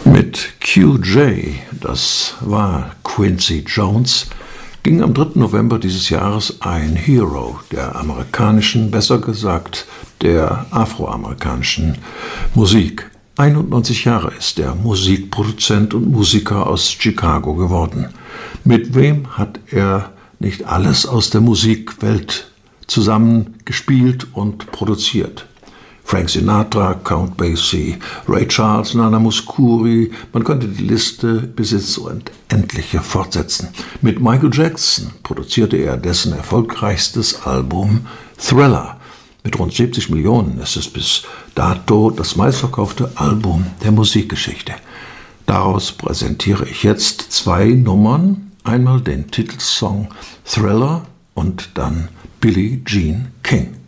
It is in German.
Mit QJ, das war Quincy Jones, ging am 3. November dieses Jahres ein Hero der amerikanischen, besser gesagt der afroamerikanischen Musik. 91 Jahre ist er Musikproduzent und Musiker aus Chicago geworden. Mit wem hat er nicht alles aus der Musikwelt zusammengespielt und produziert? Frank Sinatra, Count Basie, Ray Charles, Nana Mouskouri, man könnte die Liste bis ins Unendliche fortsetzen. Mit Michael Jackson produzierte er dessen erfolgreichstes Album Thriller. Mit rund 70 Millionen ist es bis dato das meistverkaufte Album der Musikgeschichte. Daraus präsentiere ich jetzt 2 Nummern, einmal den Titelsong Thriller und dann Billie Jean King.